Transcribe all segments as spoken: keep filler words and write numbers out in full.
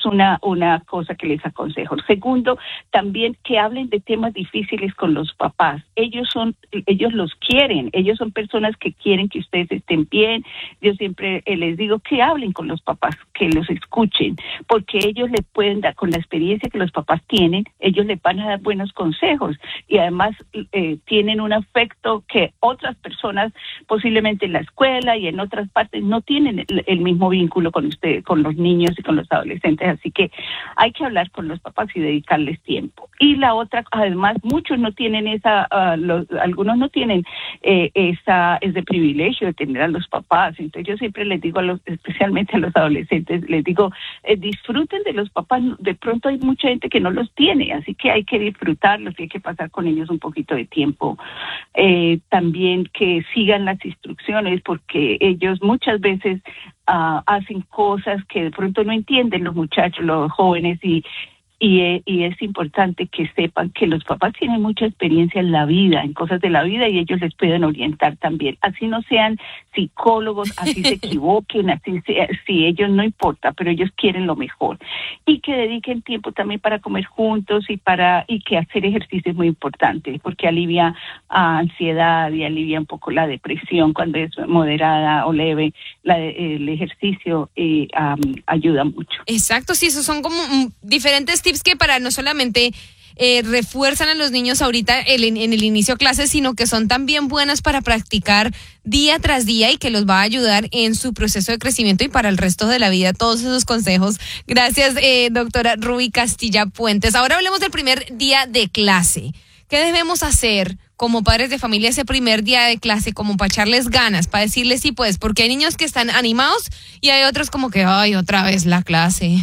es una, una cosa que les aconsejo. Segundo, también que hablen de temas difíciles con los papás. Ellos son, ellos los quieren, ellos son personas que quieren que ustedes estén bien. Yo siempre eh, les digo que hablen con los papás, que los escuchen, porque ellos les pueden dar, con la experiencia que los papás tienen, ellos les van a dar buenos consejos y además eh, tienen un afecto que otras personas posiblemente en la escuela y en otras partes no tienen el, el mismo vínculo con ustedes, con los niños y con los adolescentes, así que hay que hablar con los papás y dedicarles tiempo. Y la otra, además, muchos no tienen esa, uh, los, algunos no tienen eh, esa ese privilegio de tener a los papás, entonces yo siempre les digo, a los, especialmente a los adolescentes, les digo, eh, disfruten de los papás, de pronto hay mucha gente que no los tiene, así que hay que disfrutarlos y hay que pasar con ellos un poquito de tiempo. Eh, también que sigan las instrucciones, porque ellos muchas veces uh, hacen cosas que de pronto no entienden los muchachos, los jóvenes, y Y, y es importante que sepan que los papás tienen mucha experiencia en la vida, en cosas de la vida, y ellos les pueden orientar también. Así no sean psicólogos, así se equivoquen, así sea, sí, ellos no importa, pero ellos quieren lo mejor. Y que dediquen tiempo también para comer juntos y para y que hacer ejercicio es muy importante, porque alivia uh, ansiedad y alivia un poco la depresión cuando es moderada o leve. La, el ejercicio eh, um, ayuda mucho. Exacto, sí, esos son como mm, diferentes tips que para no solamente eh, refuerzan a los niños ahorita el, en el inicio de clases, sino que son también buenas para practicar día tras día y que los va a ayudar en su proceso de crecimiento y para el resto de la vida, todos esos consejos. Gracias, eh, doctora Ruby Castilla Puentes. Ahora hablemos del primer día de clase. ¿Qué debemos hacer como padres de familia ese primer día de clase, como para echarles ganas, para decirles sí, pues, porque hay niños que están animados y hay otros como que, ay, otra vez la clase?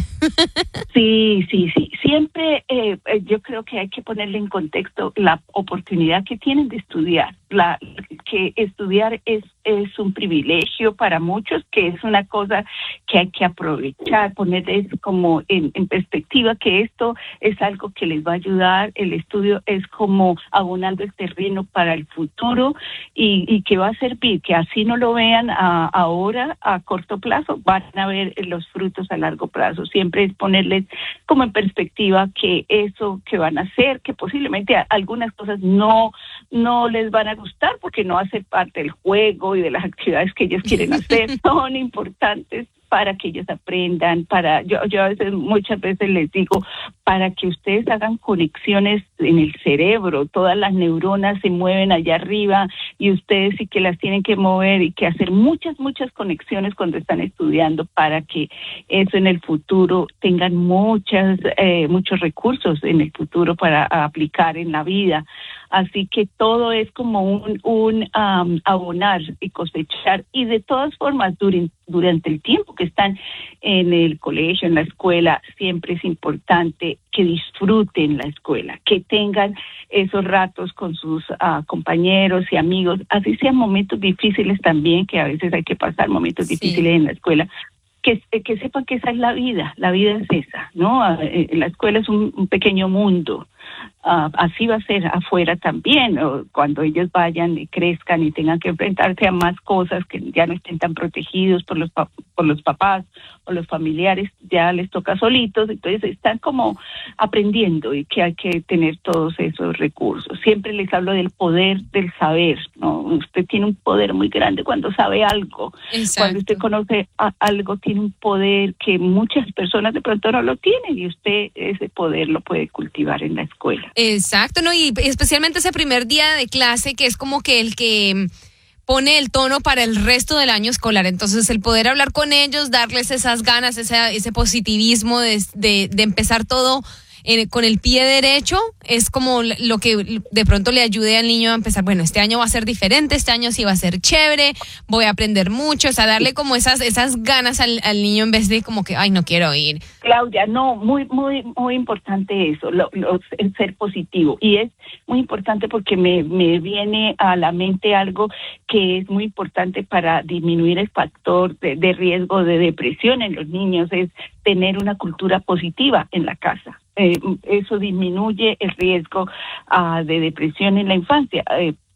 Sí, sí, sí. Siempre eh, yo creo que hay que ponerle en contexto la oportunidad que tienen de estudiar. La, que estudiar es, es un privilegio para muchos, que es una cosa que hay que aprovechar, ponerles como en, en perspectiva que esto es algo que les va a ayudar. El estudio es como abonando el terreno para el futuro y, y que va a servir, que así no lo vean a, ahora a corto plazo, van a ver los frutos a largo plazo. Siempre es ponerles como en perspectiva que eso que van a hacer, que posiblemente algunas cosas no, no les van a gustar porque no hace parte del juego y de las actividades que ellos quieren hacer, son importantes para que ellos aprendan, para yo yo a veces muchas veces les digo, para que ustedes hagan conexiones en el cerebro, todas las neuronas se mueven allá arriba y ustedes sí que las tienen que mover y que hacer muchas, muchas conexiones cuando están estudiando para que eso en el futuro tengan muchas, eh, muchos recursos en el futuro para aplicar en la vida. Así que todo es como un, un um, abonar y cosechar, y de todas formas durante, durante el tiempo que están en el colegio, en la escuela, siempre es importante que disfruten la escuela, que tengan esos ratos con sus uh, compañeros y amigos, así sean momentos difíciles también, que a veces hay que pasar momentos sí. difíciles en la escuela. Que, que sepan que esa es la vida, la vida es esa, ¿no? La escuela es un, un pequeño mundo, uh, así va a ser afuera también, o cuando ellos vayan y crezcan y tengan que enfrentarse a más cosas, que ya no estén tan protegidos por los, pa- por los papás o los familiares, ya les toca solitos, entonces están como aprendiendo y que hay que tener todos esos recursos. Siempre les hablo del poder del saber, ¿no? Usted tiene un poder muy grande cuando sabe algo. Exacto. Cuando usted conoce a, algo, tiene un poder que muchas personas de pronto no lo tienen y usted ese poder lo puede cultivar en la escuela. Exacto, ¿no? Y especialmente ese primer día de clase que es como que el que pone el tono para el resto del año escolar. Entonces el poder hablar con ellos, darles esas ganas, ese, ese positivismo de, de, de empezar todo En, con el pie derecho es como lo que de pronto le ayude al niño a empezar, bueno, este año va a ser diferente, este año sí va a ser chévere, voy a aprender mucho, o sea, darle como esas esas ganas al, al niño en vez de como que, ay, no quiero ir. Claudia, no, muy, muy, muy importante eso, lo, lo, el ser positivo, y es muy importante porque me, me viene a la mente algo que es muy importante para disminuir el factor de, de riesgo de depresión en los niños, es tener una cultura positiva en la casa. Eh, eso disminuye el riesgo uh, de depresión en la infancia. Eh,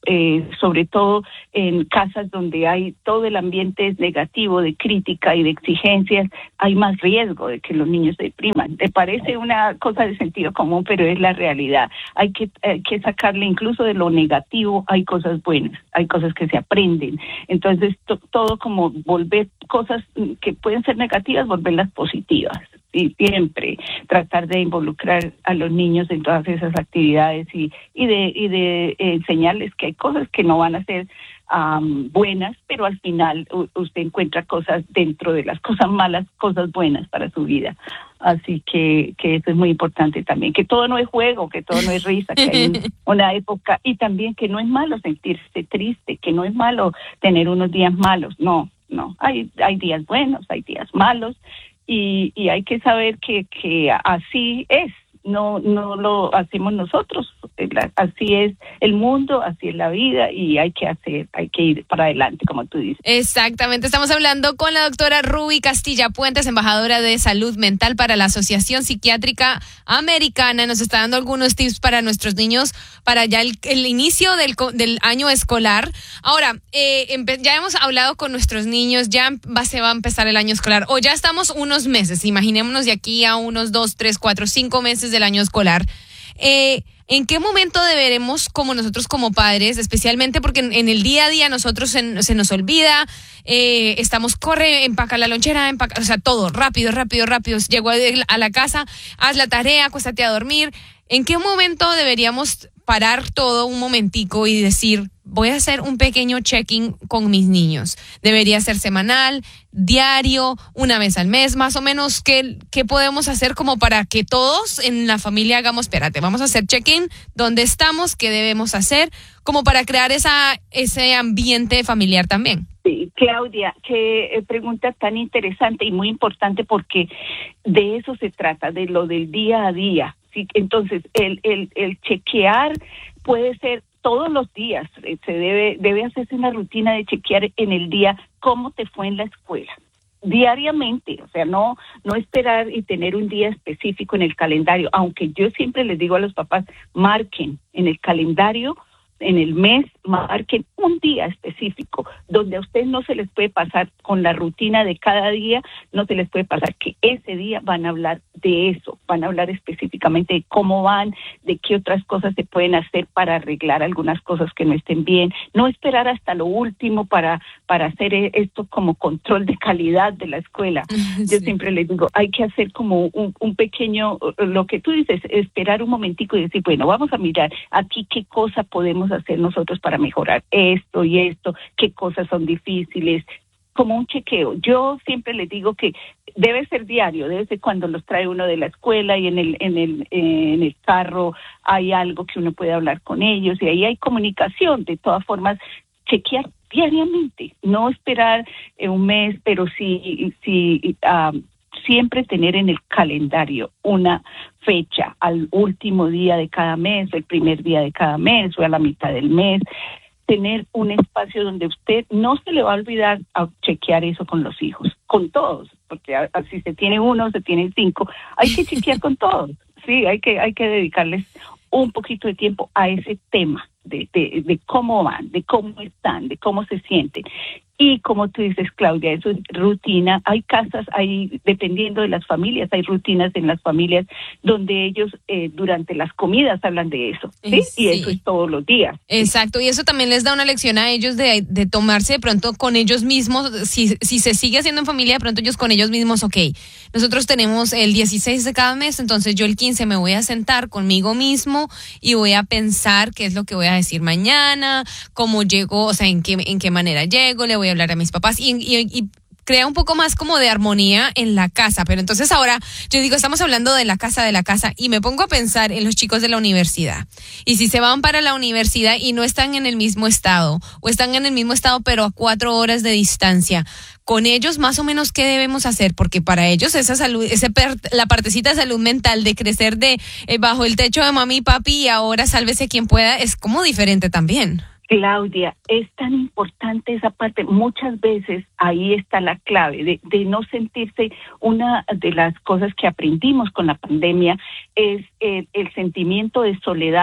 eh, sobre todo en casas donde hay todo el ambiente es negativo de crítica y de exigencias, hay más riesgo de que los niños se depriman. Te parece una cosa de sentido común, pero es la realidad. Hay que, hay que sacarle incluso de lo negativo, hay cosas buenas, hay cosas que se aprenden. Entonces, to, todo como volver cosas que pueden ser negativas, volverlas positivas. Y siempre tratar de involucrar a los niños en todas esas actividades y, y de, y de eh, enseñarles que hay cosas que no van a ser um, buenas, pero al final u- usted encuentra cosas dentro de las cosas malas, cosas buenas para su vida. Así que, que eso es muy importante también, que todo no es juego, que todo no es risa, que hay un, una época, y también que no es malo sentirse triste, que no es malo tener unos días malos, no, no, hay, hay días buenos, hay días malos, y, y hay que saber que, que así es, no, no lo hacemos nosotros, así es el mundo, así es la vida, y hay que hacer, hay que ir para adelante, como tú dices. Exactamente, estamos hablando con la doctora Ruby Castilla Puentes, embajadora de salud mental para la Asociación Psiquiátrica Americana. Nos está dando algunos tips para nuestros niños para ya el, el inicio del, del año escolar. Ahora, eh, empe- ya hemos hablado con nuestros niños, ya va, se va a empezar el año escolar, o ya estamos unos meses, imaginémonos de aquí a unos dos, tres, cuatro, cinco meses del año escolar. Eh, ¿En qué momento deberemos, como nosotros como padres, especialmente porque en, en el día a día nosotros se, se nos olvida, eh, estamos, corre, empaca la lonchera, empaca, o sea, todo, rápido, rápido, rápido, llego a, a la casa, haz la tarea, acuéstate a dormir? ¿En qué momento deberíamos parar todo un momentico y decir, voy a hacer un pequeño check-in con mis niños? ¿Debería ser semanal, diario, una vez al mes, más o menos? ¿Qué, qué podemos hacer como para que todos en la familia hagamos, espérate, vamos a hacer check-in, dónde estamos, qué debemos hacer, como para crear esa ese ambiente familiar también? Sí, Claudia, qué pregunta tan interesante y muy importante, porque de eso se trata, de lo del día a día. Sí, entonces, el, el, el chequear puede ser todos los días, se debe, debe hacerse una rutina de chequear en el día cómo te fue en la escuela, diariamente, o sea, no, no esperar y tener un día específico en el calendario, aunque yo siempre les digo a los papás, marquen en el calendario, en el mes, marquen un día específico, donde a ustedes no se les puede pasar con la rutina de cada día, no se les puede pasar que ese día van a hablar de eso, van a hablar específicamente de cómo van, de qué otras cosas se pueden hacer para arreglar algunas cosas que no estén bien, no esperar hasta lo último para, para hacer esto como control de calidad de la escuela. Sí. Yo siempre les digo, hay que hacer como un, un pequeño, lo que tú dices, esperar un momentico y decir, bueno, vamos a mirar aquí qué cosa podemos hacer nosotros para mejorar esto y esto, qué cosas son difíciles, como un chequeo. Yo siempre les digo que debe ser diario, debe ser cuando los trae uno de la escuela y en el en el eh, en el carro hay algo que uno puede hablar con ellos y ahí hay comunicación. De todas formas, chequear diariamente, no esperar eh, un mes, pero sí sí uh, siempre tener en el calendario una fecha al último día de cada mes, el primer día de cada mes o a la mitad del mes, tener un espacio donde usted no se le va a olvidar a chequear eso con los hijos, con todos, porque si se tiene uno, se tienen cinco, hay que chequear con todos, sí, hay que hay que dedicarles un poquito de tiempo a ese tema de, de, de cómo van, de cómo están, de cómo se sienten. Y como tú dices, Claudia, eso es rutina. Hay casas, hay, dependiendo de las familias, hay rutinas en las familias donde ellos eh, durante las comidas hablan de eso, ¿sí? Sí. Y eso es todos los días. Exacto, y eso también les da una lección a ellos de, de tomarse de pronto con ellos mismos, si, si se sigue haciendo en familia, de pronto ellos con ellos mismos, ok, nosotros tenemos el dieciséis de cada mes, entonces yo el quince me voy a sentar conmigo mismo y voy a pensar qué es lo que voy a decir mañana, cómo llego, o sea, en qué, en qué manera llego, le voy a hablar a mis papás y, y, y crea un poco más como de armonía en la casa. Pero entonces ahora yo digo, estamos hablando de la casa, de la casa y me pongo a pensar en los chicos de la universidad. Y si se van para la universidad y no están en el mismo estado o están en el mismo estado pero a cuatro horas de distancia, con ellos más o menos qué debemos hacer, porque para ellos esa salud, ese per, la partecita de salud mental de crecer de eh, bajo el techo de mami y papi y ahora sálvese quien pueda es como diferente también. Claudia, es tan importante esa parte. Muchas veces ahí está la clave de, de no sentirse. Una de las cosas que aprendimos con la pandemia es el, el sentimiento de soledad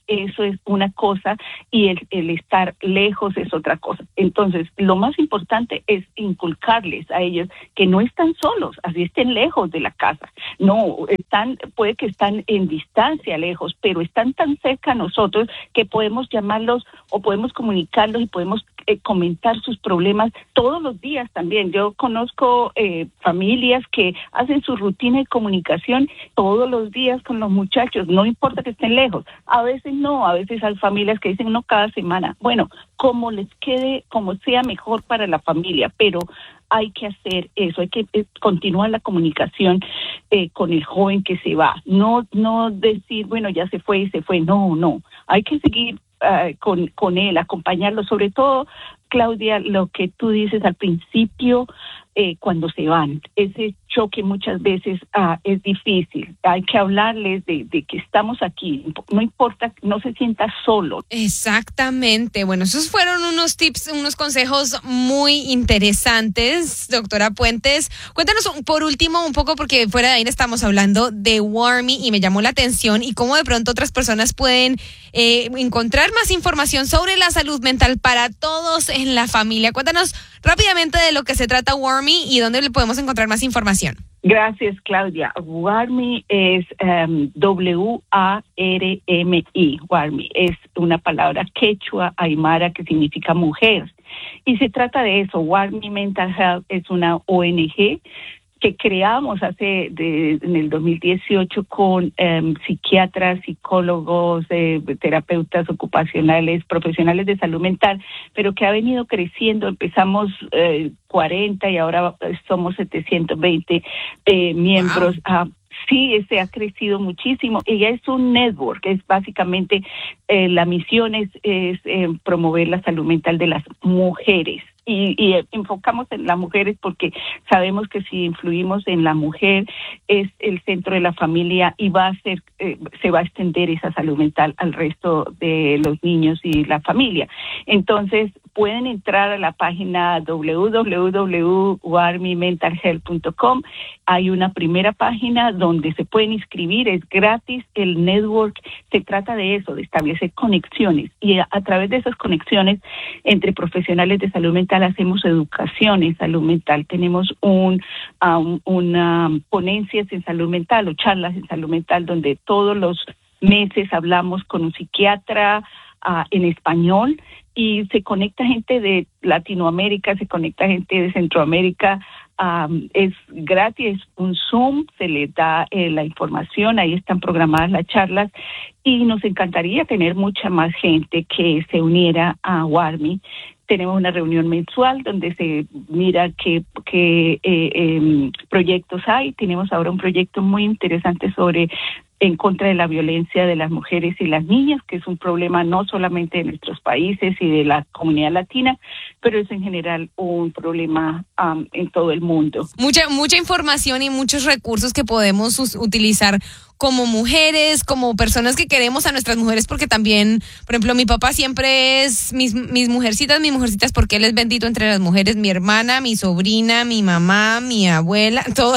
eso es una cosa y el, el estar lejos es otra cosa. Entonces, lo más importante es inculcarles a ellos que no están solos, así estén lejos de la casa. No, están, puede que están en distancia, lejos, pero están tan cerca a nosotros que podemos llamarlos o podemos comunicarlos y podemos eh, comentar sus problemas todos los días también. Yo conozco eh, familias que hacen su rutina de comunicación todos los días con los muchachos, no importa que estén lejos. A veces no, a veces hay familias que dicen no cada semana. Bueno, como les quede, como sea mejor para la familia, pero hay que hacer eso, hay que eh, continuar la comunicación eh, con el joven que se va. No, no decir, bueno, ya se fue y se fue. No, no. Hay que seguir uh, con, con él, acompañarlo. Sobre todo, Claudia, lo que tú dices al principio, eh, cuando se van, ese choque muchas veces uh, es difícil. Hay que hablarles de, de que estamos aquí. No importa, no se sienta solo. Exactamente. Bueno, esos fueron unos tips, unos consejos muy interesantes, doctora Puentes. Cuéntanos por último un poco, porque fuera de ahí estamos hablando de WARMI y me llamó la atención y cómo de pronto otras personas pueden eh, encontrar más información sobre la salud mental para todos en la familia. Cuéntanos rápidamente de lo que se trata WARMI y dónde le podemos encontrar más información. Gracias, Claudia. WARMI es um, W A R M I. WARMI es una palabra quechua aymara que significa mujer. Y se trata de eso. WARMI Mental Health es una O N G que creamos hace de, en el dos mil dieciocho con um, psiquiatras, psicólogos, eh, terapeutas ocupacionales, profesionales de salud mental, pero que ha venido creciendo. Empezamos eh, cuarenta y ahora somos setecientos veinte eh, miembros. Wow. Uh, sí, este ha crecido muchísimo. Ella es un network, es básicamente eh, la misión es, es eh, promover la salud mental de las mujeres. Y, y enfocamos en las mujeres porque sabemos que si influimos en la mujer es el centro de la familia y va a ser eh, se va a extender esa salud mental al resto de los niños y la familia. Entonces pueden entrar a la página doble u doble u doble u punto warmi mental health punto com. Hay una primera página donde se pueden inscribir, es gratis. El network se trata de eso, de establecer conexiones y a, a través de esas conexiones entre profesionales de salud mental hacemos educación en salud mental. Tenemos un, um, una ponencias en salud mental o charlas en salud mental donde todos los meses hablamos con un psiquiatra uh, en español y se conecta gente de Latinoamérica, se conecta gente de Centroamérica. Um, es gratis, es un Zoom, se le da eh, la información, ahí están programadas las charlas y nos encantaría tener mucha más gente que se uniera a WARMI. Tenemos una reunión mensual donde se mira qué, qué eh, eh, proyectos hay. Tenemos ahora un proyecto muy interesante sobre en contra de la violencia de las mujeres y las niñas, que es un problema no solamente de nuestros países y de la comunidad latina, pero es en general un problema um, en todo el mundo. Mucha, mucha información y muchos recursos que podemos us- utilizar como mujeres, como personas que queremos a nuestras mujeres, porque también, por ejemplo, mi papá siempre es mis, mis mujercitas, mis mujercitas, porque él es bendito entre las mujeres, mi hermana, mi sobrina, mi mamá, mi abuela, todo.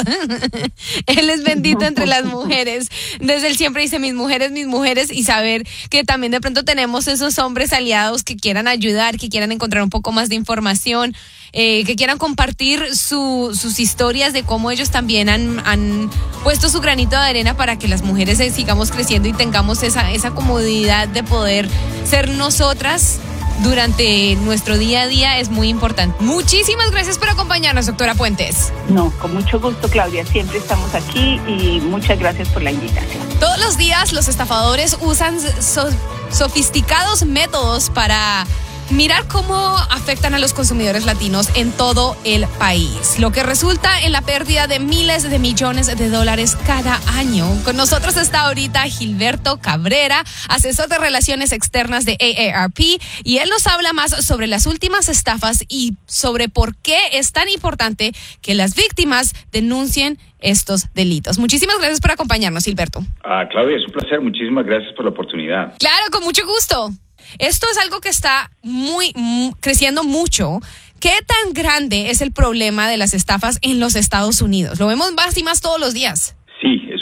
Él es bendito entre las mujeres. Desde él siempre dice mis mujeres, mis mujeres, y saber que también de pronto tenemos esos hombres aliados que quieran ayudar, que quieran encontrar un poco más de información, eh, que quieran compartir su, sus historias de cómo ellos también han, han puesto su granito de arena para que las mujeres sigamos creciendo y tengamos esa, esa comodidad de poder ser nosotras durante nuestro día a día. Es muy importante. Muchísimas gracias por acompañarnos, doctora Puentes. No, con mucho gusto, Claudia. Siempre estamos aquí y muchas gracias por la invitación. Todos los días los estafadores usan so- sofisticados métodos para mirar cómo afectan a los consumidores latinos en todo el país, lo que resulta en la pérdida de miles de millones de dólares cada año. Con nosotros está ahorita Gilberto Cabrera, asesor de relaciones externas de A A R P, y él nos habla más sobre las últimas estafas y sobre por qué es tan importante que las víctimas denuncien estos delitos. Muchísimas gracias por acompañarnos, Gilberto. Ah, Claudia, es un placer. Muchísimas gracias por la oportunidad. Claro, con mucho gusto. Esto es algo que está muy, muy creciendo mucho. ¿Qué tan grande es el problema de las estafas en los Estados Unidos? Lo vemos más y más todos los días. Sí, es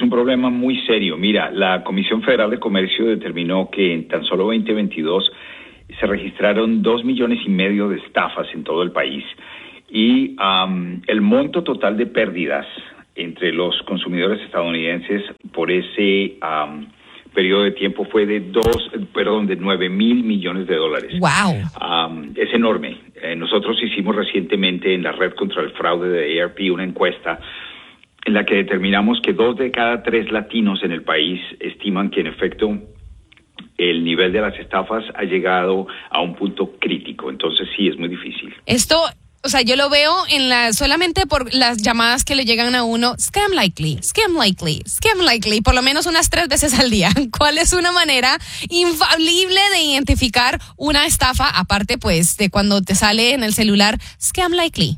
es un problema muy serio. Mira, la Comisión Federal de Comercio determinó que en tan solo veinte veintidós se registraron dos millones y medio de estafas en todo el país y um, el monto total de pérdidas entre los consumidores estadounidenses por ese um, periodo de tiempo fue de dos, perdón, de nueve mil millones de dólares. Wow. Um, es enorme. Eh, nosotros hicimos recientemente en la Red contra el Fraude de A R P una encuesta en la que determinamos que dos de cada tres latinos en el país estiman que en efecto el nivel de las estafas ha llegado a un punto crítico. Entonces sí, es muy difícil. Esto, o sea, yo lo veo en la solamente por las llamadas que le llegan a uno, scam likely, scam likely, scam likely, por lo menos unas tres veces al día. ¿Cuál es una manera infalible de identificar una estafa, aparte pues de cuando te sale en el celular, scam likely?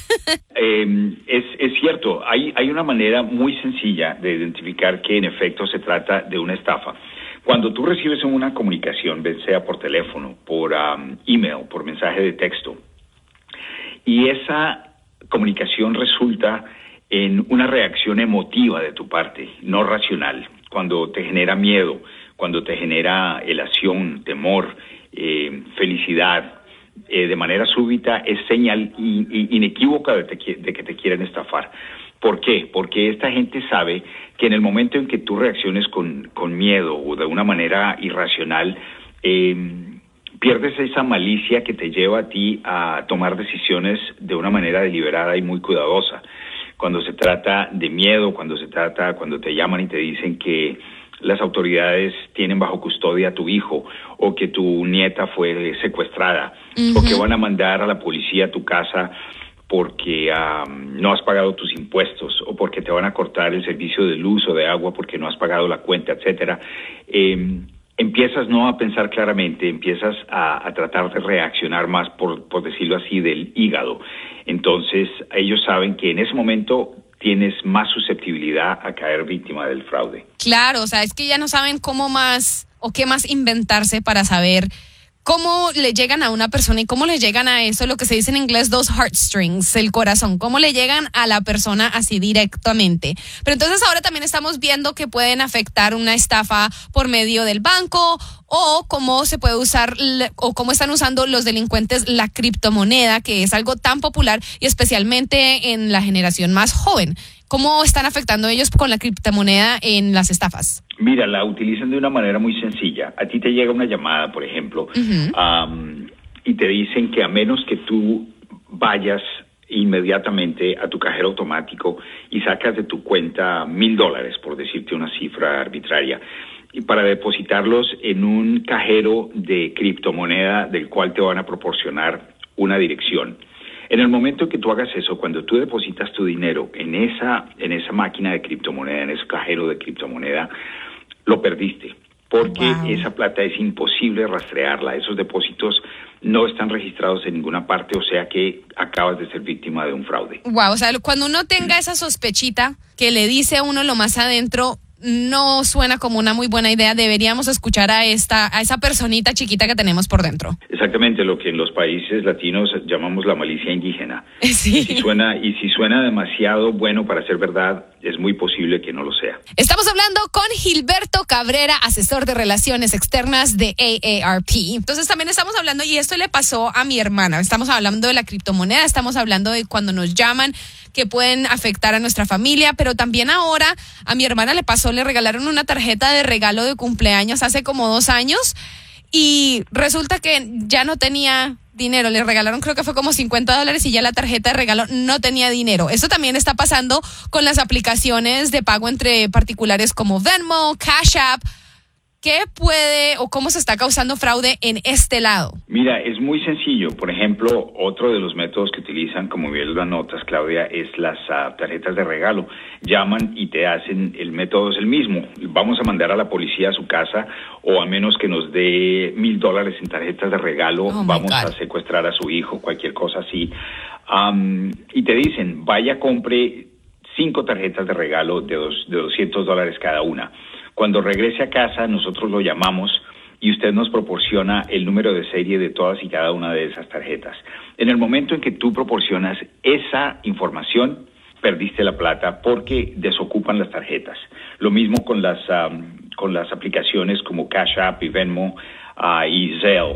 eh, es, es cierto, hay, hay una manera muy sencilla de identificar que en efecto se trata de una estafa. Cuando tú recibes una comunicación, bien sea por teléfono, por um, email, por mensaje de texto, y esa comunicación resulta en una reacción emotiva de tu parte, no racional, cuando te genera miedo, cuando te genera elación, temor, eh, felicidad, eh, de manera súbita, es señal in, in, inequívoca de, te, de que te quieren estafar. ¿Por qué? Porque esta gente sabe que en el momento en que tú reacciones con, con miedo o de una manera irracional, eh, pierdes esa malicia que te lleva a ti a tomar decisiones de una manera deliberada y muy cuidadosa. Cuando se trata de miedo, cuando se trata, cuando te llaman y te dicen que las autoridades tienen bajo custodia a tu hijo o que tu nieta fue secuestrada, uh-huh, o que van a mandar a la policía a tu casa porque um, no has pagado tus impuestos o porque te van a cortar el servicio de luz o de agua porque no has pagado la cuenta, etcétera. Eh, empiezas no a pensar claramente, empiezas a, a tratar de reaccionar más, por, por decirlo así, del hígado. Entonces, ellos saben que en ese momento tienes más susceptibilidad a caer víctima del fraude. Claro, o sea, es que ya no saben cómo más o qué más inventarse para saber cómo le llegan a una persona y cómo le llegan a eso, lo que se dice en inglés, those heartstrings, el corazón, cómo le llegan a la persona así directamente. Pero entonces ahora también estamos viendo que pueden afectar una estafa por medio del banco o cómo se puede usar o cómo están usando los delincuentes la criptomoneda, que es algo tan popular y especialmente en la generación más joven. ¿Cómo están afectando ellos con la criptomoneda en las estafas? Mira, la utilizan de una manera muy sencilla. A ti te llega una llamada, por ejemplo, uh-huh, um, y te dicen que a menos que tú vayas inmediatamente a tu cajero automático y sacas de tu cuenta mil dólares, por decirte una cifra arbitraria, y para depositarlos en un cajero de criptomoneda del cual te van a proporcionar una dirección. En el momento que tú hagas eso, cuando tú depositas tu dinero en esa, en esa máquina de criptomoneda, en ese cajero de criptomoneda, lo perdiste, porque wow, esa plata es imposible rastrearla. Esos depósitos no están registrados en ninguna parte, o sea que acabas de ser víctima de un fraude. Wow, o sea, cuando uno tenga esa sospechita que le dice a uno lo más adentro, no suena como una muy buena idea. Deberíamos escuchar a esta, a esa personita chiquita que tenemos por dentro. Exactamente, lo que en los países latinos llamamos la malicia indígena. Sí. Y si suena, y si suena demasiado bueno para ser verdad, es muy posible que no lo sea. Estamos hablando con Gilberto Cabrera, asesor de relaciones externas de A A R P. Entonces también estamos hablando, y esto le pasó a mi hermana, estamos hablando de la criptomoneda, estamos hablando de cuando nos llaman que pueden afectar a nuestra familia, pero también ahora a mi hermana le pasó, le regalaron una tarjeta de regalo de cumpleaños hace como dos años y resulta que ya no tenía dinero, le regalaron creo que fue como cincuenta dólares y ya la tarjeta de regalo no tenía dinero. Eso también está pasando con las aplicaciones de pago entre particulares como Venmo, Cash App. ¿Qué puede o cómo se está causando fraude en este lado? Mira, es muy sencillo. Por ejemplo, otro de los métodos que utilizan, como bien lo anotas, Claudia, es las uh, tarjetas de regalo. Llaman y te hacen, el método es el mismo. Vamos a mandar a la policía a su casa o a menos que nos dé mil dólares en tarjetas de regalo, oh vamos a secuestrar a su hijo, cualquier cosa así. Um, y te dicen, vaya, compre cinco tarjetas de regalo de, dos, de doscientos dólares cada una. Cuando regrese a casa, nosotros lo llamamos y usted nos proporciona el número de serie de todas y cada una de esas tarjetas. En el momento en que tú proporcionas esa información, perdiste la plata porque desocupan las tarjetas. Lo mismo con las um, con las aplicaciones como Cash App y Venmo uh, y Zelle.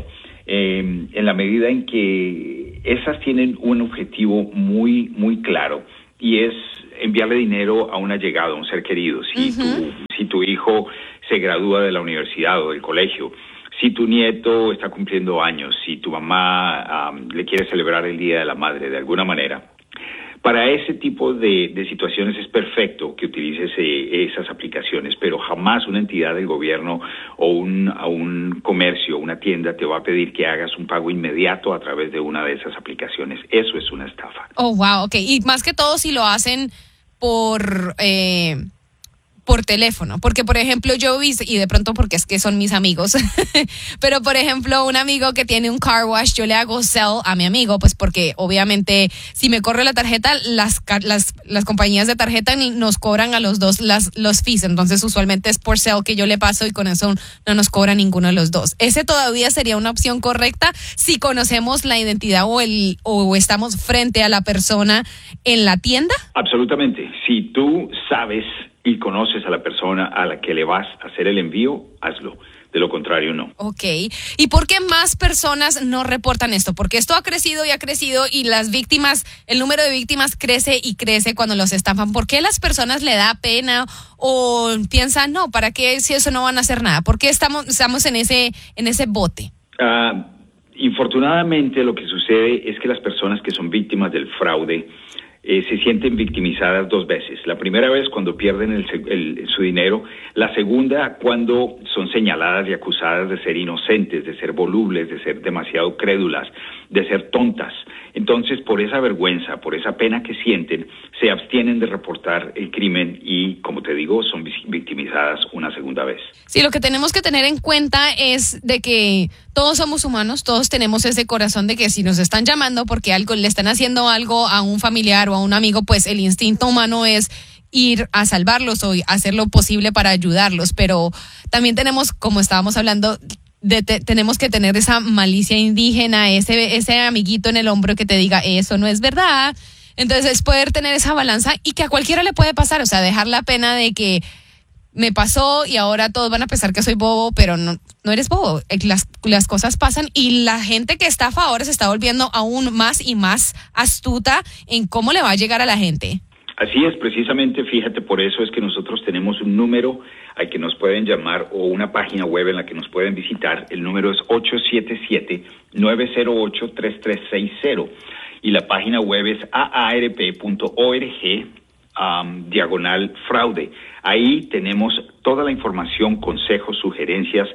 Eh, en la medida en que esas tienen un objetivo muy, muy claro, y es enviarle dinero a un allegado, a un ser querido. Si, uh-huh. tu, si tu hijo se gradúa de la universidad o del colegio, si tu nieto está cumpliendo años, si tu mamá um, le quiere celebrar el Día de la Madre de alguna manera. Para ese tipo de, de situaciones es perfecto que utilices eh, esas aplicaciones, pero jamás una entidad del gobierno o un, a un comercio, una tienda te va a pedir que hagas un pago inmediato a través de una de esas aplicaciones. Eso es una estafa. Oh, wow, ok. Y más que todo si lo hacen por... Eh... por teléfono, porque por ejemplo yo vi, y de pronto porque es que son mis amigos, pero por ejemplo un amigo que tiene un car wash, yo le hago sell a mi amigo, pues porque obviamente si me corre la tarjeta, las las las compañías de tarjeta nos cobran a los dos las los fees, entonces usualmente es por sell que yo le paso y con eso no nos cobra ninguno de los dos. ¿Ese todavía sería una opción correcta si conocemos la identidad o el o estamos frente a la persona en la tienda? Absolutamente. Si tú sabes y conoces a la persona a la que le vas a hacer el envío, hazlo. De lo contrario, no. Ok. ¿Y por qué más personas no reportan esto? Porque esto ha crecido y ha crecido y las víctimas, el número de víctimas crece y crece cuando los estafan. ¿Por qué las personas le da pena o piensan, no, ¿para qué si eso no van a hacer nada? ¿Por qué estamos, estamos en ese, en ese bote? Uh, infortunadamente, lo que sucede es que las personas que son víctimas del fraude Eh, se sienten victimizadas dos veces. La primera vez cuando pierden el, el, su dinero, la segunda cuando son señaladas y acusadas de ser inocentes, de ser volubles, de ser demasiado crédulas, de ser tontas. Entonces, por esa vergüenza, por esa pena que sienten, se abstienen de reportar el crimen y, como te digo, son victimizadas una segunda vez. Sí, lo que tenemos que tener en cuenta es de que todos somos humanos, todos tenemos ese corazón de que si nos están llamando porque algo le están haciendo algo a un familiar o a un amigo, pues el instinto humano es ir a salvarlos o hacer lo posible para ayudarlos, pero también tenemos, como estábamos hablando, De te, tenemos que tener esa malicia indígena, ese ese amiguito en el hombro que te diga eso no es verdad. Entonces es poder tener esa balanza y que a cualquiera le puede pasar, o sea, dejar la pena de que me pasó y ahora todos van a pensar que soy bobo, pero no, no eres bobo, las, las cosas pasan y la gente que estafa ahora se está volviendo aún más y más astuta en cómo le va a llegar a la gente. Así es, precisamente, fíjate, por eso es que nosotros tenemos un número al que nos pueden llamar o una página web en la que nos pueden visitar. El número es ocho siete siete, nueve cero ocho, tres tres seis cero y la página web es a a r p punto org um, diagonal fraude. Ahí tenemos toda la información, consejos, sugerencias,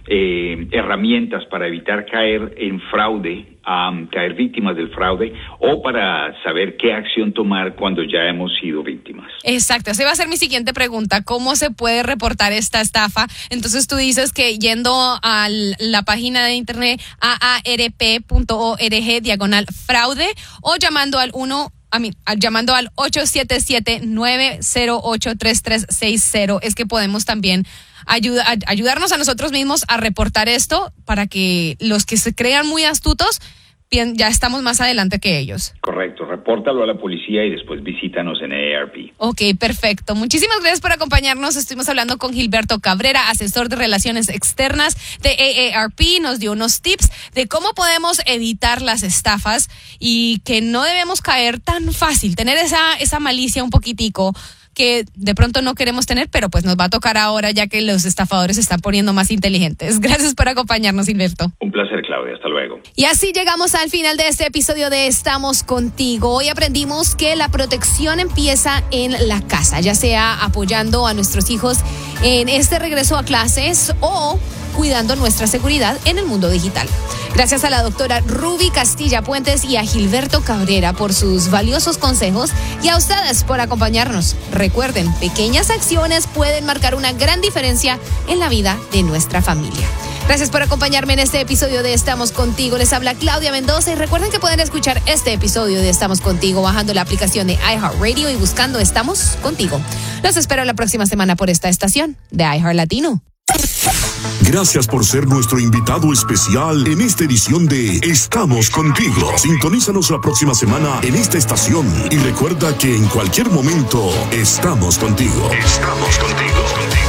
eh, herramientas para evitar caer en fraude, um, caer víctimas del fraude o para saber qué acción tomar cuando ya hemos sido víctimas. Exacto, esa va a ser mi siguiente pregunta, ¿cómo se puede reportar esta estafa? Entonces tú dices que yendo a la página de internet a a r p punto org diagonal fraude o llamando al uno A mí, llamando al ocho siete siete, nueve cero ocho, tres tres seis cero es que podemos también ayuda, ayudarnos a nosotros mismos a reportar esto para que los que se crean muy astutos ya estamos más adelante que ellos. Correcto, repórtalo a la policía y después visítanos en A A R P. Ok, perfecto. Muchísimas gracias por acompañarnos. Estuvimos hablando con Gilberto Cabrera, asesor de Relaciones Externas de A A R P. Nos dio unos tips de cómo podemos evitar las estafas y que no debemos caer tan fácil, tener esa, esa malicia un poquitico que de pronto no queremos tener, pero pues nos va a tocar ahora ya que los estafadores se están poniendo más inteligentes. Gracias por acompañarnos, Gilberto. Un placer, Claudia. Hasta luego. Y así llegamos al final de este episodio de Estamos Contigo. Hoy aprendimos que la protección empieza en la casa, ya sea apoyando a nuestros hijos en este regreso a clases o cuidando nuestra seguridad en el mundo digital. Gracias a la doctora Ruby Castilla Puentes y a Gilberto Cabrera por sus valiosos consejos y a ustedes por acompañarnos. Recuerden, pequeñas acciones pueden marcar una gran diferencia en la vida de nuestra familia. Gracias por acompañarme en este episodio de Estamos Contigo. Les habla Claudia Mendoza y recuerden que pueden escuchar este episodio de Estamos Contigo bajando la aplicación de iHeartRadio y buscando Estamos Contigo. Los espero la próxima semana por esta estación de iHeart Latino. Gracias por ser nuestro invitado especial en esta edición de Estamos Contigo. Sintonízanos la próxima semana en esta estación y recuerda que en cualquier momento estamos contigo. Estamos contigo.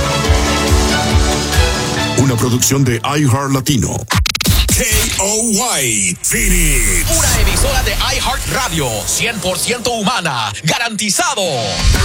Una producción de iHeart Latino. K O Y Phoenix. Una emisora de iHeart Radio, cien por ciento humana, garantizado.